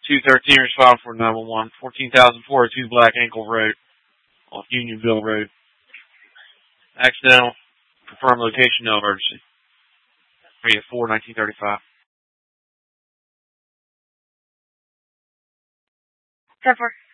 213 respond for 911. 14,402 Black Ankle Road off Unionville Road. Accidental. Confirm location, no emergency. 384-1935. 10-4.